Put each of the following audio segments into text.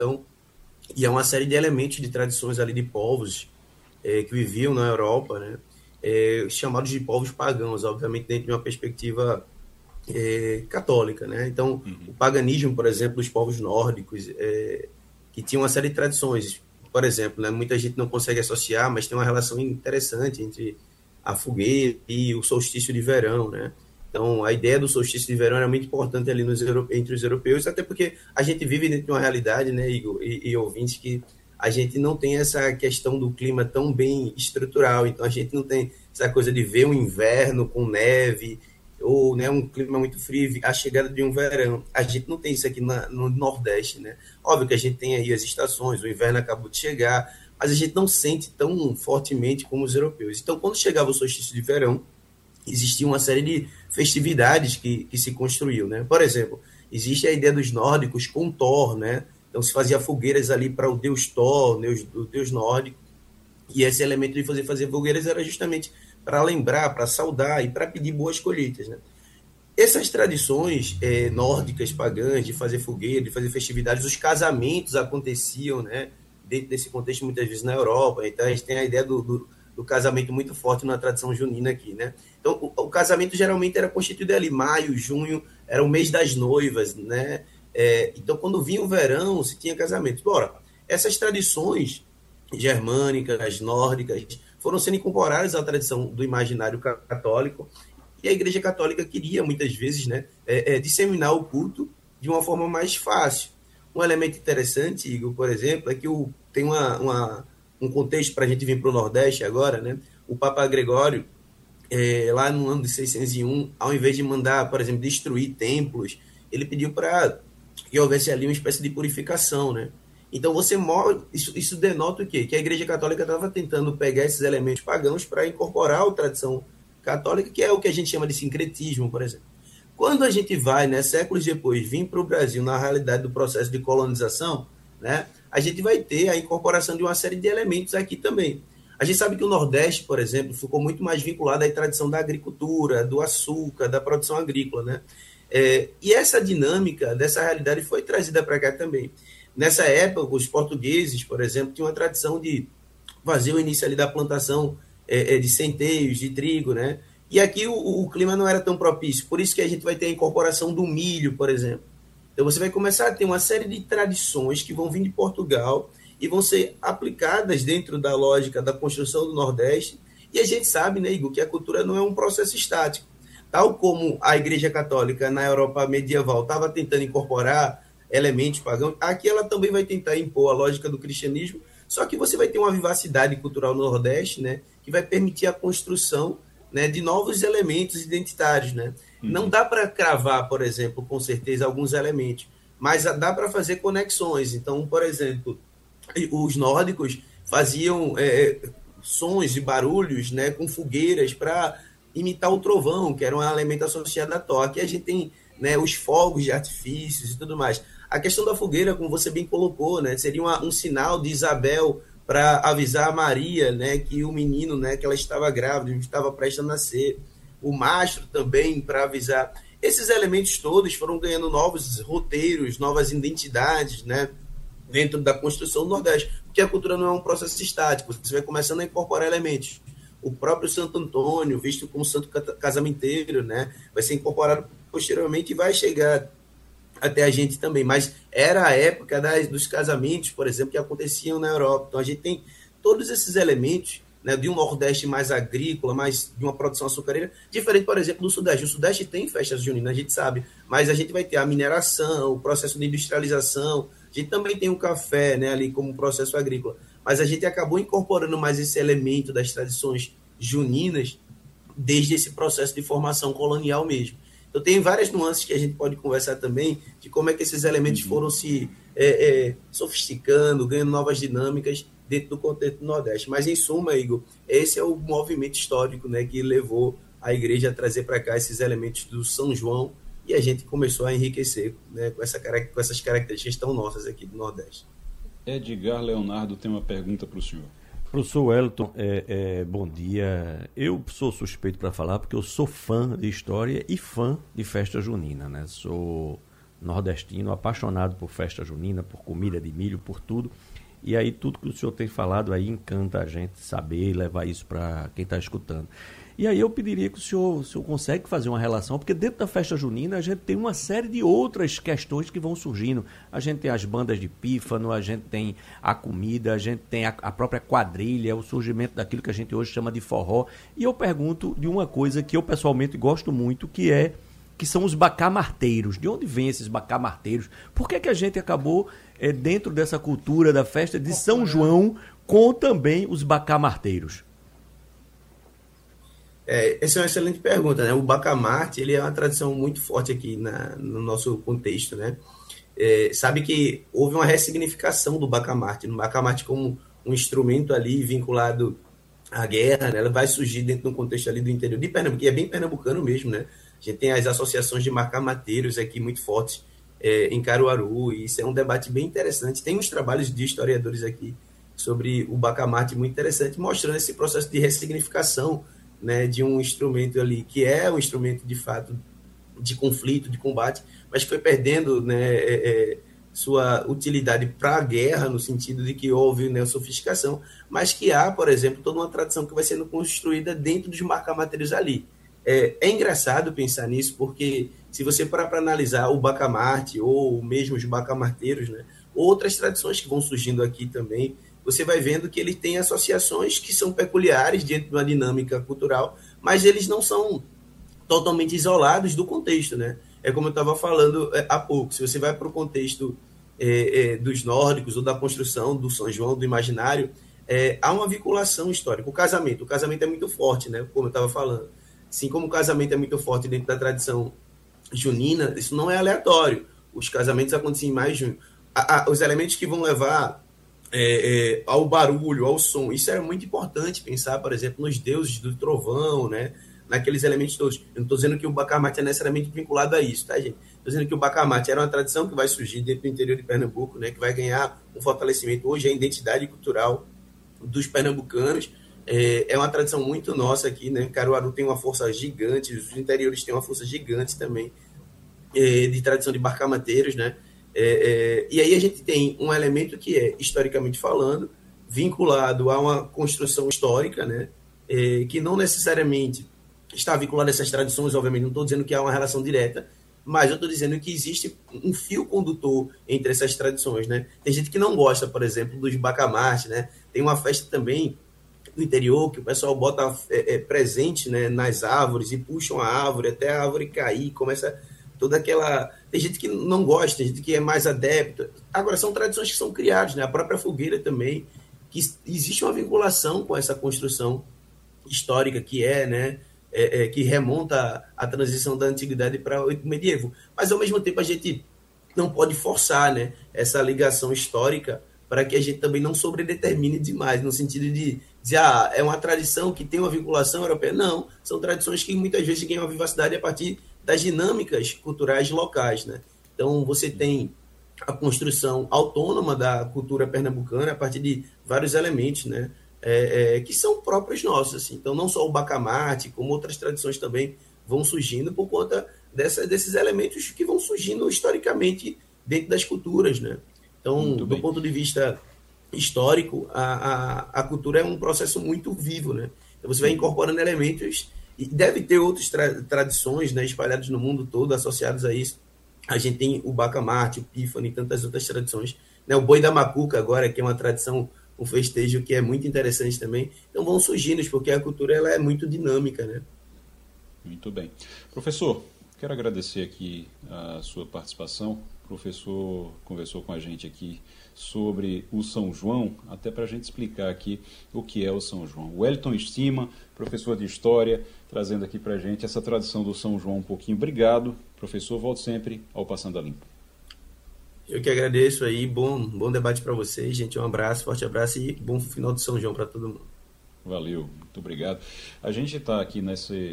E é uma série de elementos de tradições ali de povos que viviam na Europa, né? Chamados de povos pagãos, obviamente dentro de uma perspectiva católica, né? Então, o paganismo, por exemplo, dos povos nórdicos, que tinha uma série de tradições, por exemplo, né? Muita gente não consegue associar, mas tem uma relação interessante entre a fogueira e o solstício de verão, né? Então, a ideia do solstício de verão era muito importante ali entre os europeus, até porque a gente vive dentro de uma realidade, né, Igor e ouvintes, que a gente não tem essa questão do clima tão bem estrutural, então a gente não tem essa coisa de ver um inverno com neve, ou né, um clima muito frio, a chegada de um verão. A gente não tem isso aqui no Nordeste, né? Óbvio que a gente tem aí as estações, o inverno acabou de chegar, mas a gente não sente tão fortemente como os europeus. Então, quando chegava o solstício de verão, existia uma série de festividades que se construiu, né? Por exemplo, existe a ideia dos nórdicos com Thor, né? Então se fazia fogueiras ali para o deus Thor, o deus nórdico, e esse elemento de fazer fogueiras era justamente para lembrar, para saudar e para pedir boas colheitas, né? Essas tradições nórdicas, pagãs, de fazer fogueira, de fazer festividades, os casamentos aconteciam, né? Dentro desse contexto, muitas vezes na Europa. Então, a gente tem a ideia do casamento muito forte na tradição junina aqui, né? Então, o casamento geralmente era constituído ali, maio, junho, era o mês das noivas, né? Então, quando vinha o verão, se tinha casamento. Bora, essas tradições germânicas, nórdicas, foram sendo incorporadas à tradição do imaginário católico, e a Igreja Católica queria, muitas vezes, né, disseminar o culto de uma forma mais fácil. Um elemento interessante, Igor, por exemplo, é que tem um contexto para a gente vir para o Nordeste agora, né? O Papa Gregório, lá no ano de 601, ao invés de mandar, por exemplo, destruir templos, ele pediu para que houvesse ali uma espécie de purificação, né? Então isso denota o quê? Que a Igreja Católica estava tentando pegar esses elementos pagãos para incorporar a tradição católica, que é o que a gente chama de sincretismo, por exemplo. Quando a gente vai, né, séculos depois, vir para o Brasil na realidade do processo de colonização, né, a gente vai ter a incorporação de uma série de elementos aqui também. A gente sabe que o Nordeste, por exemplo, ficou muito mais vinculado à tradição da agricultura, do açúcar, da produção agrícola, né? E essa dinâmica dessa realidade foi trazida para cá também. Nessa época, os portugueses, por exemplo, tinham uma tradição de fazer o início ali da plantação de centeios, de trigo, né? E aqui o clima não era tão propício, por isso que a gente vai ter a incorporação do milho, por exemplo. Então você vai começar a ter uma série de tradições que vão vir de Portugal e vão ser aplicadas dentro da lógica da construção do Nordeste. E a gente sabe, né, Igor, que a cultura não é um processo estático. Tal como a Igreja Católica na Europa medieval estava tentando incorporar elementos pagãos, aqui ela também vai tentar impor a lógica do cristianismo, só que você vai ter uma vivacidade cultural no Nordeste, né, que vai permitir a construção, né, de novos elementos identitários, né? Não dá para cravar, por exemplo, com certeza alguns elementos, mas dá para fazer conexões. Então, por exemplo, os nórdicos faziam sons e barulhos, né, com fogueiras para imitar o trovão, que era um elemento associado à Thor. Aqui a gente tem, né, os fogos de artifícios e tudo mais. A questão da fogueira, como você bem colocou, né, seria um sinal de Isabel para avisar a Maria, né, que o menino, né, que ela estava grávida, estava prestes a nascer. O mastro também para avisar. Esses elementos todos foram ganhando novos roteiros, novas identidades, né, dentro da construção do Nordeste, porque a cultura não é um processo estático, você vai começando a incorporar elementos. O próprio Santo Antônio, visto como santo casamenteiro, né, vai ser incorporado posteriormente e vai chegar até a gente também, mas era a época dos casamentos, por exemplo, que aconteciam na Europa. Então a gente tem todos esses elementos, né, de um Nordeste mais agrícola, mais de uma produção açucareira, diferente, por exemplo, do Sudeste. O Sudeste tem festas juninas, a gente sabe, mas a gente vai ter a mineração, o processo de industrialização, a gente também tem o café, né, ali como processo agrícola, mas a gente acabou incorporando mais esse elemento das tradições juninas desde esse processo de formação colonial mesmo. Então, tem várias nuances que a gente pode conversar também de como é que esses elementos foram se sofisticando, ganhando novas dinâmicas dentro do contexto do Nordeste. Mas, em suma, Igor, esse é o movimento histórico, né, que levou a igreja a trazer para cá esses elementos do São João e a gente começou a enriquecer, né, com essas características tão nossas aqui do Nordeste. Edgar Leonardo tem uma pergunta para o senhor. Professor Wellington, bom dia. Eu sou suspeito para falar porque eu sou fã de história e fã de festa junina, né? Sou nordestino, apaixonado por festa junina, por comida de milho, por tudo. E aí tudo que o senhor tem falado aí encanta a gente saber e levar isso para quem está escutando. E aí eu pediria que o senhor consegue fazer uma relação, porque dentro da festa junina a gente tem uma série de outras questões que vão surgindo. A gente tem as bandas de pífano, a gente tem a comida, a gente tem a própria quadrilha, o surgimento daquilo que a gente hoje chama de forró. E eu pergunto de uma coisa que eu pessoalmente gosto muito, que são os bacamarteiros. De onde vêm esses bacamarteiros? Por que a gente acabou dentro dessa cultura da festa de São João com também os bacamarteiros? Essa é uma excelente pergunta, né? O bacamarte, ele é uma tradição muito forte aqui no nosso contexto, né? Sabe que houve uma ressignificação do bacamarte, no bacamarte como um instrumento ali vinculado à guerra, né? Ela vai surgir dentro do contexto ali do interior de Pernambuco, que é bem pernambucano mesmo, né? A gente tem as associações de bacamarteiros aqui muito fortes em Caruaru, e isso é um debate bem interessante. Tem uns trabalhos de historiadores aqui sobre o bacamarte muito interessante, mostrando esse processo de ressignificação, né, de um instrumento ali que é um instrumento de fato de conflito, de combate, mas que foi perdendo, né, sua utilidade para a guerra, no sentido de que houve, né, sofisticação, mas que há, por exemplo, toda uma tradição que vai sendo construída dentro dos bacamarteiros ali. É engraçado pensar nisso, porque se você parar para analisar o bacamarte ou mesmo os bacamarteiros, né, outras tradições que vão surgindo aqui também, você vai vendo que ele tem associações que são peculiares dentro de uma dinâmica cultural, mas eles não são totalmente isolados do contexto, né? É como eu estava falando há pouco, se você vai para o contexto dos nórdicos ou da construção do São João, do imaginário, há uma vinculação histórica. O casamento é muito forte, né? Como eu estava falando. Assim como o casamento é muito forte dentro da tradição junina, isso não é aleatório. Os casamentos acontecem em mais junho. Os elementos que vão levar ao barulho, ao som. Isso é muito importante pensar, por exemplo, nos deuses do trovão, né? Naqueles elementos todos. Eu não estou dizendo que o bacamarte é necessariamente vinculado a isso, tá, gente? Estou dizendo que o bacamarte era uma tradição que vai surgir dentro do interior de Pernambuco, né? Que vai ganhar um fortalecimento. Hoje a identidade cultural dos pernambucanos é uma tradição muito nossa aqui, né? Caruaru tem uma força gigante, os interiores têm uma força gigante também de tradição de bacamateiros, né? E aí a gente tem um elemento que é, historicamente falando, vinculado a uma construção histórica, né? Que não necessariamente está vinculado a essas tradições, obviamente, não estou dizendo que há uma relação direta, mas eu estou dizendo que existe um fio condutor entre essas tradições, né? Tem gente que não gosta, por exemplo, dos bacamartes, né? Tem uma festa também no interior que o pessoal bota presente, né, nas árvores e puxam a árvore até a árvore cair, começa toda aquela... Tem gente que não gosta, tem gente que é mais adepta. Agora, são tradições que são criadas, né? A própria fogueira também, que existe uma vinculação com essa construção histórica que né? Que remonta à transição da antiguidade para o medievo. Mas, ao mesmo tempo, a gente não pode forçar, né, essa ligação histórica para que a gente também não sobredetermine demais, no sentido de dizer, é uma tradição que tem uma vinculação europeia. Não, são tradições que muitas vezes ganham vivacidade a partir das dinâmicas culturais locais, né? Então, você tem a construção autônoma da cultura pernambucana a partir de vários elementos, né? Que são próprios nossos, assim. Então, não só o bacamarte, como outras tradições também vão surgindo por conta desses elementos que vão surgindo historicamente dentro das culturas, né? Então, do ponto de vista histórico, a cultura é um processo muito vivo, né? Então, você vai incorporando elementos e deve ter outras tradições, né, espalhadas no mundo todo, associadas a isso. A gente tem o bacamarte, o pífano e tantas outras tradições, né? O boi da macuca agora, que é uma tradição, um festejo que é muito interessante também. Então vão surgindo, porque a cultura ela é muito dinâmica, né? Muito bem. Professor, quero agradecer aqui a sua participação. O professor conversou com a gente aqui sobre o São João, até para a gente explicar aqui o que é o São João. Wellington Estima, professor de História, trazendo aqui para a gente essa tradição do São João um pouquinho. Obrigado, professor. Volto sempre ao Passando a Limpo. Eu que agradeço aí. Bom debate para vocês, gente. Um abraço, forte abraço e bom final de São João para todo mundo. Valeu, muito obrigado. A gente está aqui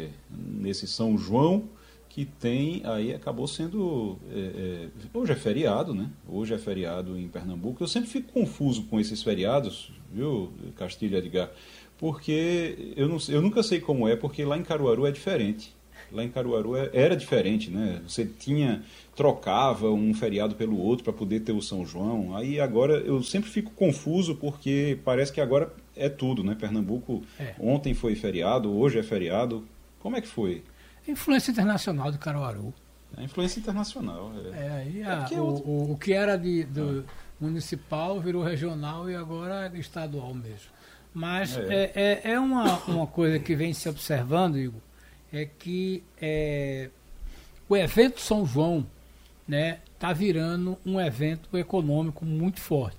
nesse São João, que tem, aí acabou sendo, hoje é feriado, né? Hoje é feriado em Pernambuco. Eu sempre fico confuso com esses feriados, viu, Castilho e Edgar? Porque eu nunca sei como é, porque lá em Caruaru é diferente. Lá em Caruaru era diferente, né? Você trocava um feriado pelo outro para poder ter o São João. Aí agora eu sempre fico confuso porque parece que agora é tudo, né? Pernambuco ontem foi feriado, hoje é feriado. Como é que foi? Influência internacional de Caruaru. A influência internacional. O que era do municipal virou regional e agora é estadual mesmo. Mas é uma coisa que vem se observando, Igor, é que o evento São João, né, está virando um evento econômico muito forte.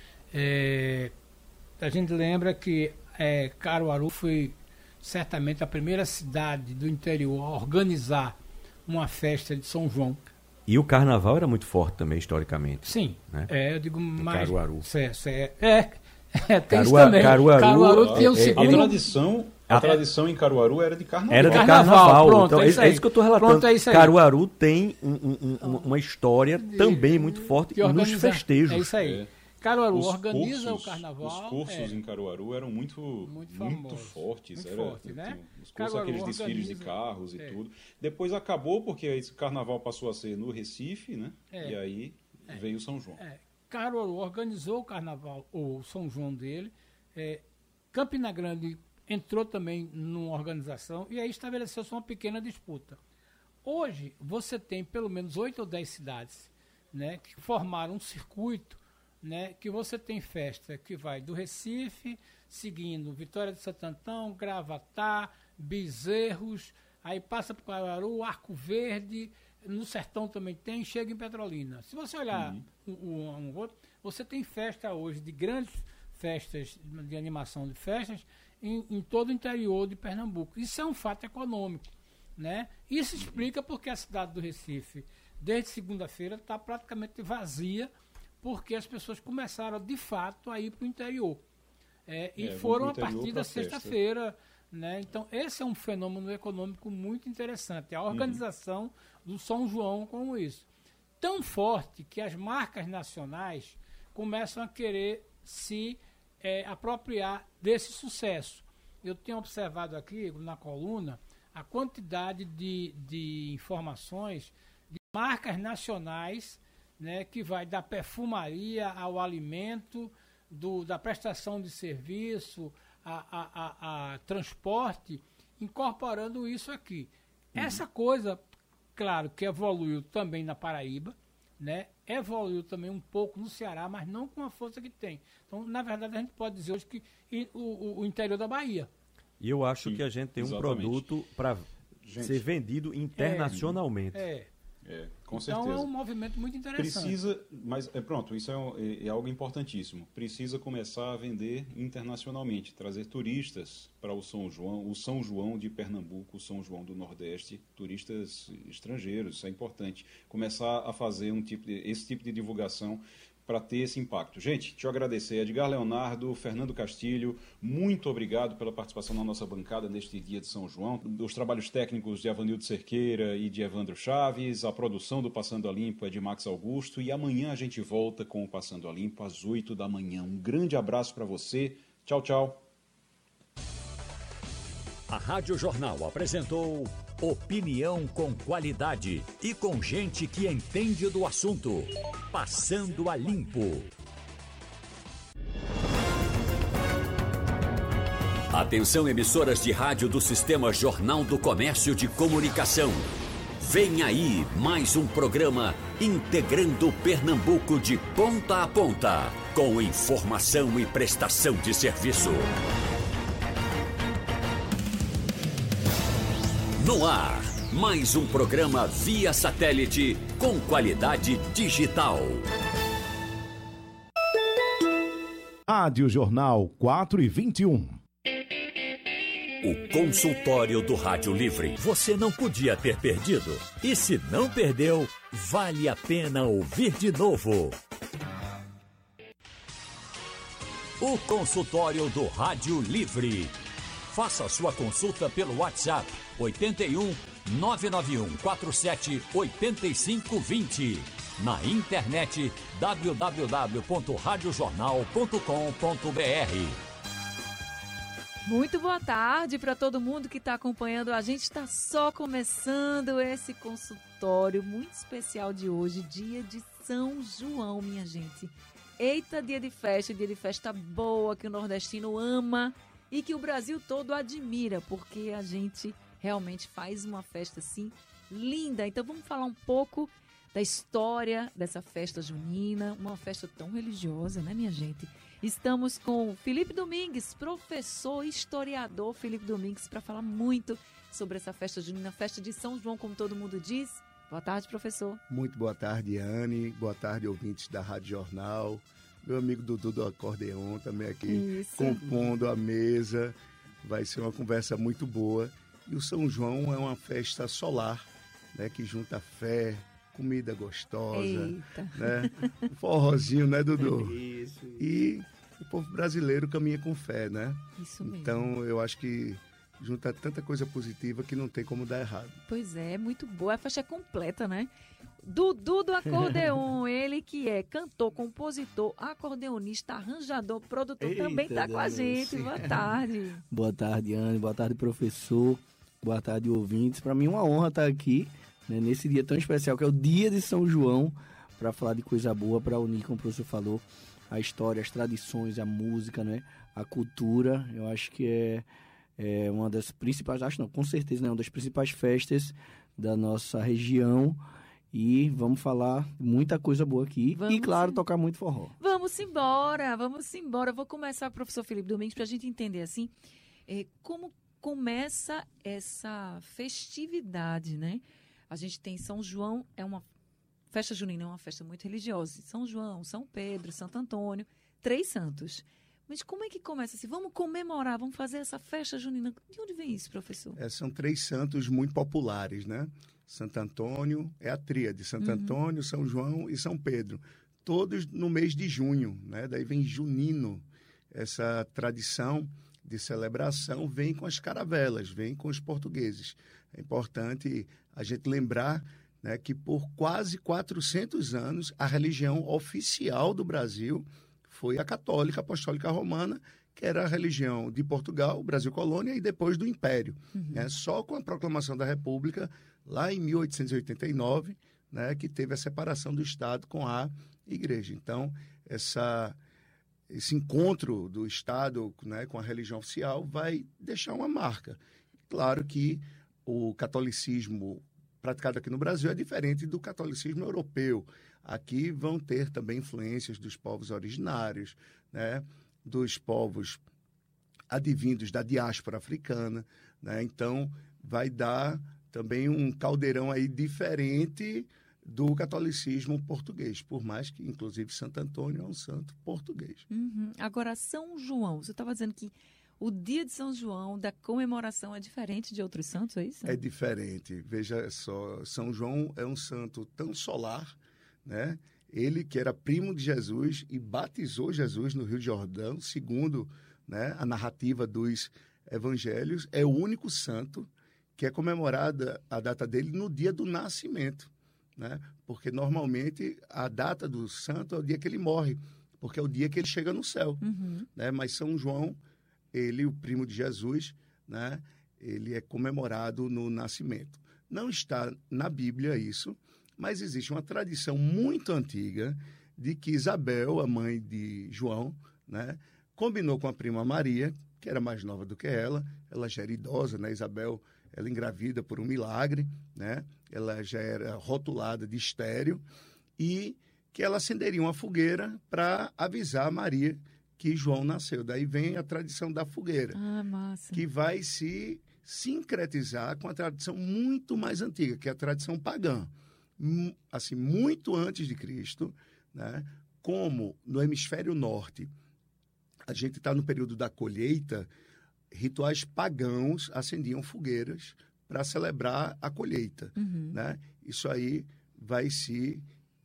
A gente lembra que Caruaru foi certamente a primeira cidade do interior a organizar uma festa de São João. E o carnaval era muito forte também, historicamente. Sim, né? Eu digo mais... Caruaru. Tem isso também. Caruaru tinha o segundo... A tradição em Caruaru era de carnaval. Era de carnaval. Pronto, então, é isso que eu estou relatando. Caruaru tem uma história também muito forte nos festejos. É isso aí. Caruaru organiza o carnaval. Os cursos em Caruaru eram muito fortes. Né? Os cursos, aqueles desfiles de carros e tudo. Depois acabou porque esse carnaval passou a ser no Recife, né? E aí veio o São João. Caruaru organizou o carnaval, o São João dele. Campina Grande entrou também numa organização e aí estabeleceu-se uma pequena disputa. Hoje, você tem pelo menos 8 ou 10 cidades, né, que formaram um circuito, né, que você tem festa que vai do Recife, seguindo Vitória de Santo Antão, Gravatá, Bezerros, aí passa para Caruaru, Arco Verde, no Sertão também tem, chega em Petrolina. Se você olhar um outro, você tem festa hoje, de grandes festas, de animação de festas, em todo o interior de Pernambuco. Isso é um fato econômico, né? Isso explica porque a cidade do Recife, desde segunda-feira, está praticamente vazia, porque as pessoas começaram, de fato, a ir para o interior. E foram a partir da sexta-feira. Né? Então, esse é um fenômeno econômico muito interessante. A organização do São João como isso. Tão forte que as marcas nacionais começam a querer se apropriar desse sucesso. Eu tenho observado aqui, na coluna, a quantidade de informações de marcas nacionais, né, que vai da perfumaria ao alimento, da prestação de serviço, a transporte, incorporando isso aqui. Essa coisa, claro, que evoluiu também na Paraíba, né? Evoluiu também um pouco no Ceará, mas não com a força que tem. Então, na verdade, a gente pode dizer hoje que o interior da Bahia. E eu acho que a gente tem um produto para ser vendido internacionalmente. Com certeza. Então é um movimento muito interessante. Mas pronto, isso é algo importantíssimo. Precisa começar a vender internacionalmente, trazer turistas para o São João de Pernambuco, o São João do Nordeste, turistas estrangeiros, isso é importante. Começar a fazer esse tipo de divulgação para ter esse impacto. Gente, deixa eu agradecer Edgar Leonardo, Fernando Castilho, muito obrigado pela participação na nossa bancada neste dia de São João. Os trabalhos técnicos de Avanildo Cerqueira e de Evandro Chaves, a produção do Passando a Limpo é de Max Augusto e amanhã a gente volta com o Passando a Limpo às 8 da manhã. Um grande abraço para você. Tchau, tchau. A Rádio Jornal apresentou opinião com qualidade e com gente que entende do assunto. Passando a Limpo. Atenção, emissoras de rádio do Sistema Jornal do Comércio de Comunicação. Vem aí mais um programa integrando Pernambuco de ponta a ponta, com informação e prestação de serviço. No ar, mais um programa via satélite com qualidade digital. Rádio Jornal 4:21. O consultório do Rádio Livre. Você não podia ter perdido. E se não perdeu, vale a pena ouvir de novo. O consultório do Rádio Livre. Faça sua consulta pelo WhatsApp 81 991 47 8520. Na internet www.radiojornal.com.br. Muito boa tarde para todo mundo que está acompanhando. A gente está só começando esse consultório muito especial de hoje, dia de São João, minha gente. Eita, dia de festa boa que o nordestino ama e que o Brasil todo admira, porque a gente realmente faz uma festa assim linda. Então vamos falar um pouco da história dessa festa junina, uma festa tão religiosa, né, minha gente? Estamos com Felipe Domingues, professor, historiador Felipe Domingues, para falar muito sobre essa festa junina, festa de São João, como todo mundo diz. Boa tarde, professor. Muito boa tarde, Anne. Boa tarde, ouvintes da Rádio Jornal. Meu amigo Dudu do Acordeon também aqui, compondo a mesa. Vai ser uma conversa muito boa. E o São João é uma festa solar, né, que junta fé, comida gostosa, né? Um forrozinho, né, Dudu? Isso. E o povo brasileiro caminha com fé, né? Isso mesmo. Então, eu acho que junta tanta coisa positiva que não tem como dar errado. Pois é, muito boa. A faixa é completa, né? Dudu do Acordeon, ele que é cantor, compositor, acordeonista, arranjador, produtor, também está com a gente. Boa tarde. Boa tarde, Anne. Boa tarde, professor. Boa tarde, ouvintes. Para mim é uma honra estar aqui, né, nesse dia tão especial, que é o dia de São João, para falar de coisa boa, para unir, como o professor falou, a história, as tradições, a música, né, a cultura. Eu acho que é uma das principais, com certeza, né, uma das principais festas da nossa região. E vamos falar muita coisa boa aqui. E, claro, tocar muito forró. Vamos embora. Vou começar, professor Felipe Domingues, para a gente entender, assim, como começa essa festividade, né? A gente tem São João, festa junina é uma festa muito religiosa. São João, São Pedro, Santo Antônio, 3 santos. Mas como é que começa assim? Vamos comemorar, vamos fazer essa festa junina. De onde vem isso, professor? São 3 santos muito populares, né? Santo Antônio é a tríade, Santo Antônio, São João e São Pedro. Todos no mês de junho, né? Daí vem junino. Essa tradição de celebração vem com as caravelas, vem com os portugueses. É importante a gente lembrar, né, que por quase 400 anos a religião oficial do Brasil foi a católica apostólica romana, que era a religião de Portugal, Brasil colônia e depois do Império. Né? Só com a proclamação da República, lá em 1889, né, que teve a separação do Estado com a Igreja. Então, esse encontro do Estado, né, com a religião oficial vai deixar uma marca. Claro que o catolicismo praticado aqui no Brasil é diferente do catolicismo europeu. Aqui vão ter também influências dos povos originários, né, dos povos advindos da diáspora africana, né? Então, vai dar também um caldeirão aí diferente do catolicismo português, por mais que, inclusive, Santo Antônio é um santo português. Agora, São João, você estava dizendo que o dia de São João, da comemoração, é diferente de outros santos, é isso? É diferente. Veja só, São João é um santo tão solar, né? Ele que era primo de Jesus e batizou Jesus no Rio Jordão, segundo, né, a narrativa dos evangelhos, é o único santo que é comemorada a data dele no dia do nascimento, né? Porque normalmente a data do santo é o dia que ele morre, porque é o dia que ele chega no céu, né? Mas São João, ele, o primo de Jesus, né, ele é comemorado no nascimento. Não está na Bíblia isso, mas existe uma tradição muito antiga de que Isabel, a mãe de João, né, combinou com a prima Maria, que era mais nova do que ela já era idosa, né? Isabel, ela engravida por um milagre, né? Ela já era rotulada de estéril, e que ela acenderia uma fogueira para avisar a Maria que João nasceu. Daí vem a tradição da fogueira, que vai se sincretizar com a tradição muito mais antiga, que é a tradição pagã. Assim, muito antes de Cristo, né? Como no hemisfério norte a gente está no período da colheita, rituais pagãos acendiam fogueiras para celebrar a colheita, né? Isso aí vai se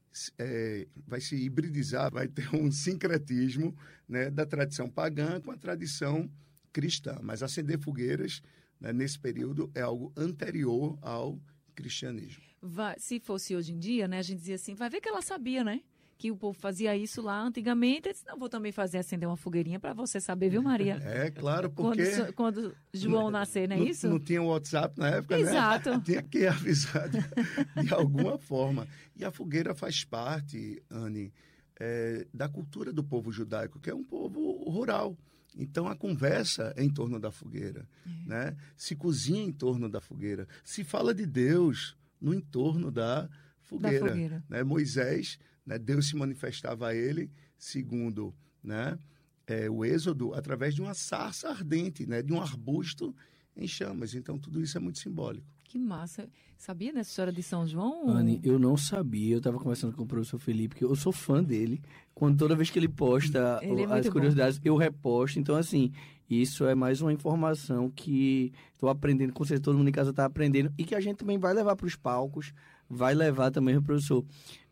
hibridizar, vai ter um sincretismo, né, da tradição pagã com a tradição cristã. Mas acender fogueiras, né, nesse período é algo anterior ao cristianismo. Se fosse hoje em dia, né, a gente dizia assim, vai ver que ela sabia, né? que o povo fazia isso lá antigamente. Eu disse, não, vou também fazer acender uma fogueirinha para você saber, viu, Maria? É, claro, porque... Quando João nascer, não é isso? Não tinha WhatsApp na época, Exato. né? Tinha que avisar de alguma forma. E a fogueira faz parte, Anne, da cultura do povo judaico, que é um povo rural. Então, a conversa é em torno da fogueira, né? Se cozinha em torno da fogueira. Se fala de Deus no entorno da fogueira. Né? Moisés, né? Deus se manifestava a ele, segundo, né? O Êxodo, através de uma sarça ardente, né? De um arbusto em chamas. Então, tudo isso é muito simbólico. Que massa. Sabia dessa história de São João? Anne, eu não sabia. Eu estava conversando com o professor Felipe, que eu sou fã dele. Quando toda vez que ele posta as curiosidades, eu reposto. Então, assim, isso é mais uma informação que estou aprendendo, com certeza todo mundo em casa está aprendendo, e que a gente também vai levar para os palcos, vai levar também, professor.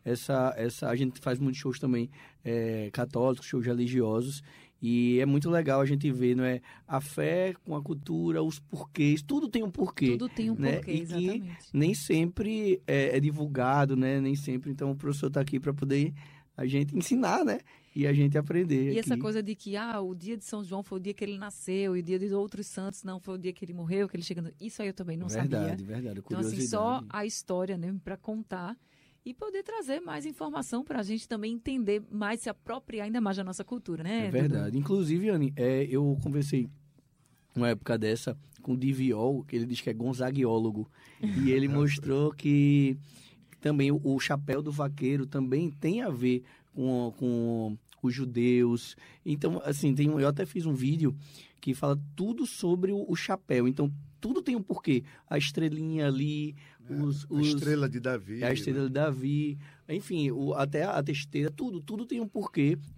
A gente faz muitos shows também católicos, shows religiosos, e é muito legal a gente ver, não é? A fé com a cultura, os porquês, tudo tem um porquê. Tudo tem um né? porquê, e exatamente. Que nem sempre é divulgado, né? Nem sempre. Então o professor está aqui para poder a gente ensinar, né? E a gente aprender. E aqui. Essa coisa de que o dia de São João foi o dia que ele nasceu, e o dia de outros santos não foi o dia que ele morreu, que ele chega. Isso aí eu também não sabia. Verdade. Então, assim, só a história, né, para contar e poder trazer mais informação para a gente também entender mais, se apropriar ainda mais da nossa cultura, né? É verdade. Dudu? Inclusive, Anne, eu conversei uma época dessa com o Diviol, que ele diz que é gonzaguiólogo, e ele mostrou que também o chapéu do vaqueiro também tem a ver com os judeus. Então, assim, eu até fiz um vídeo que fala tudo sobre o chapéu. Então, tudo tem um porquê. A estrelinha ali, a estrela de Davi. A estrela de Davi. Enfim, até a testeira, tudo tem um porquê.